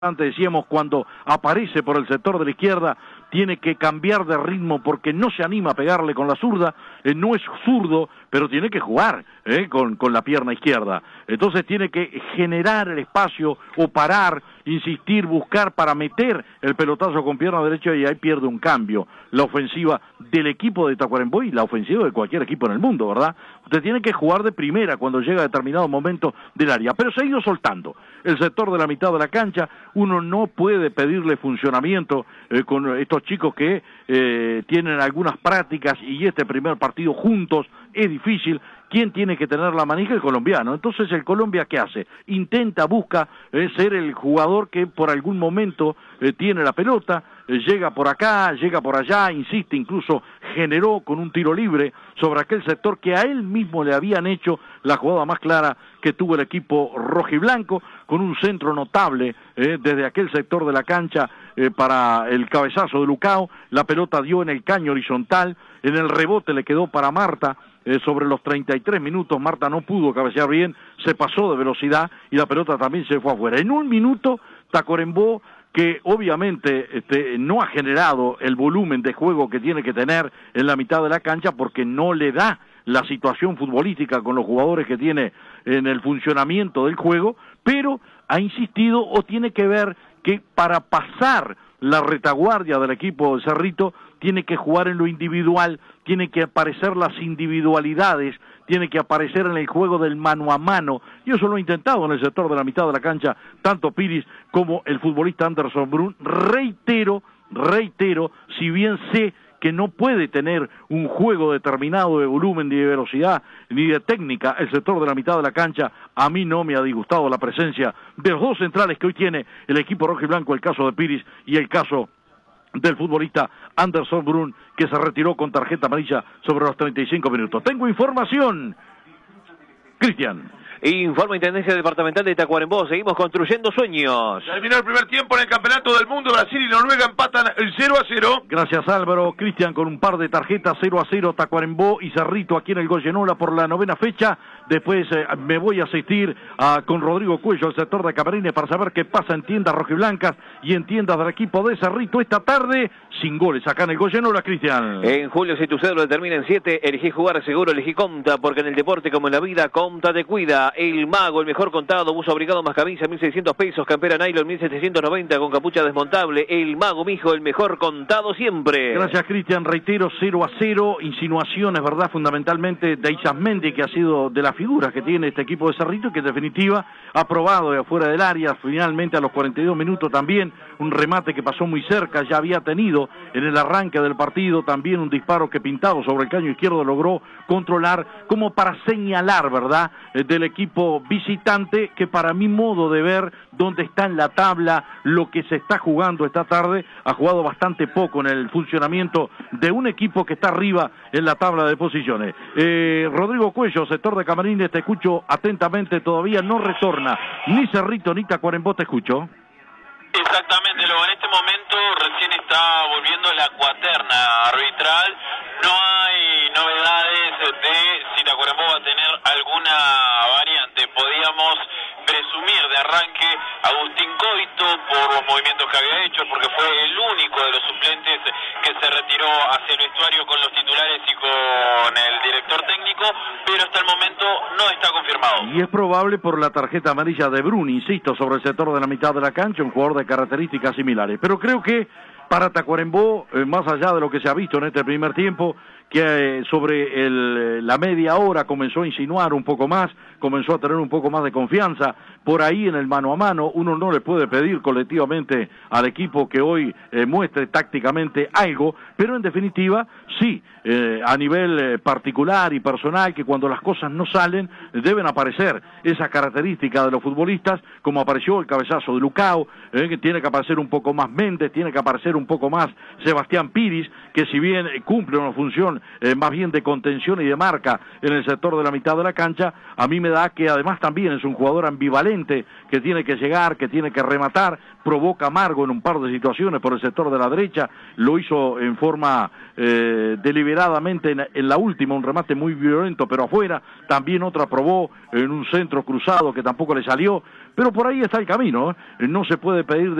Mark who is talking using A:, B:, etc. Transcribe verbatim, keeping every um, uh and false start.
A: Antes decíamos, cuando aparece por el sector de la izquierda, tiene que cambiar de ritmo porque no se anima a pegarle con la zurda, eh, no es zurdo, pero tiene que jugar eh, con, con la pierna izquierda. Entonces tiene que generar el espacio o parar, insistir, buscar para meter el pelotazo con pierna derecha y ahí pierde un cambio. La ofensiva del equipo de Tacuarembó y la ofensiva de cualquier equipo en el mundo, ¿verdad? Usted tiene que jugar de primera cuando llega a determinado momento del área, pero se ha ido soltando el sector de la mitad de la cancha. Uno no puede pedirle funcionamiento eh, con estos chicos que eh, tienen algunas prácticas y este primer partido juntos es difícil. ¿Quién tiene que tener la manija? El colombiano. Entonces, ¿el Colombia qué hace? Intenta, busca eh, ser el jugador que por algún momento eh, tiene la pelota, eh, llega por acá, llega por allá, insiste, incluso generó con un tiro libre sobre aquel sector que a él mismo le habían hecho la jugada más clara que tuvo el equipo rojiblanco, con un centro notable eh, desde aquel sector de la cancha eh, para el cabezazo de Lucao. La pelota dio en el caño horizontal, en el rebote le quedó para Marta. Eh, sobre los treinta y tres minutos, Marta no pudo cabecear bien, se pasó de velocidad y la pelota también se fue afuera. En un minuto, Tacuarembó, que obviamente este, no ha generado el volumen de juego que tiene que tener en la mitad de la cancha porque no le da la situación futbolística con los jugadores que tiene en el funcionamiento del juego, pero ha insistido o tiene que ver que para pasar la retaguardia del equipo de Cerrito tiene que jugar en lo individual, tiene que aparecer las individualidades, tiene que aparecer en el juego del mano a mano, y eso lo ha intentado en el sector de la mitad de la cancha, tanto Piris como el futbolista Anderson Brun. Reitero, reitero, si bien sé que no puede tener un juego determinado de volumen, ni de velocidad, ni de técnica, el sector de la mitad de la cancha, a mí no me ha disgustado la presencia de los dos centrales que hoy tiene el equipo rojiblanco, el caso de Piris y el caso del futbolista Anderson Brun, que se retiró con tarjeta amarilla sobre los treinta y cinco minutos. Tengo información, Cristian.
B: Informa Intendencia Departamental de Tacuarembó. Seguimos construyendo sueños.
C: Terminó el primer tiempo en el Campeonato del Mundo. Brasil y Noruega empatan el cero a cero.
A: Gracias, Álvaro. Cristian con un par de tarjetas, cero a cero Tacuarembó y Cerrito aquí en el Goyenola por la novena fecha. Después eh, me voy a asistir a, con Rodrigo Cuello al sector de Camarines para saber qué pasa en tiendas rojiblancas y en tiendas del equipo de Cerrito esta tarde, sin goles acá en el Goyenola, Cristian.
B: En julio, si tu cédula termina en siete, elegí jugar seguro, elegí Comta, porque en el deporte como en la vida, Comta te cuida. El Mago, el mejor contado, buzo abrigado más camisa, mil seiscientos pesos, campera nylon, mil setecientos noventa con capucha desmontable. El Mago, mijo, el mejor contado siempre.
A: Gracias, Cristian. Reitero, cero a cero, insinuaciones, ¿verdad? Fundamentalmente de Isasmendi, que ha sido de las figuras que tiene este equipo de Cerrito y que en definitiva ha probado de afuera del área, finalmente a los cuarenta y dos minutos también, un remate que pasó muy cerca, ya había tenido en el arranque del partido también un disparo que pintado sobre el caño izquierdo logró controlar como para señalar, ¿verdad?, eh, del equipo visitante, que para mi modo de ver dónde está en la tabla, lo que se está jugando esta tarde, ha jugado bastante poco en el funcionamiento de un equipo que está arriba en la tabla de posiciones. Eh, Rodrigo Cuello, sector de Camarines, te escucho atentamente, todavía no retorna ni Cerrito ni Tacuarembó, te escucho.
D: Exactamente, luego en este momento recién está volviendo la cuaterna arbitral, no hay novedades de si Tacuarembó va a tener alguna variante. Podíamos presumir de arranque Agustín Coito por los movimientos que había hecho, porque fue el único de los suplentes que se retiró hacia el vestuario con los titulares y con el director técnico, pero hasta el momento no está confirmado.
A: Y es probable por la tarjeta amarilla de Brun, insisto, sobre el sector de la mitad de la cancha, un jugador de características similares. Pero creo que para Tacuarembó, eh, más allá de lo que se ha visto en este primer tiempo, que eh, sobre el, la media hora comenzó a insinuar un poco más, comenzó a tener un poco más de confianza, por ahí en el mano a mano, uno no le puede pedir colectivamente al equipo que hoy eh, muestre tácticamente algo, pero en definitiva, sí, eh, a nivel eh, particular y personal, que cuando las cosas no salen, eh, deben aparecer esas características de los futbolistas, como apareció el cabezazo de Lucao, eh, que tiene que aparecer un poco más Méndez, tiene que aparecer un poco más Sebastián Piris, que si bien eh, cumple una función situación eh, más bien de contención y de marca en el sector de la mitad de la cancha. A mí me da que además también es un jugador ambivalente, que tiene que llegar, que tiene que rematar, provoca amargo en un par de situaciones por el sector de la derecha, lo hizo en forma eh, deliberadamente en, en la última, un remate muy violento pero afuera, también otra probó en un centro cruzado que tampoco le salió, pero por ahí está el camino, ¿eh? No se puede pedir